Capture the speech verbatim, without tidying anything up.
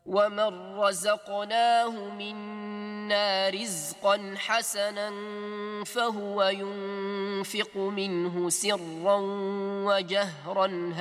ومن رزقناه منا رزقا حسنا فهو ينفق منه سرا وجهرا